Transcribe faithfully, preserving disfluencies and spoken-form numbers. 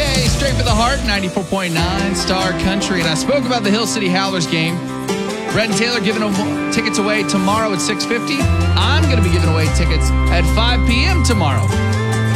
K, straight for the heart, ninety-four point nine Star Country. And I spoke about the Hill City Howlers game. Red and Taylor giving tickets away tomorrow at six fifty. I'm going to be giving away tickets at five p.m. tomorrow.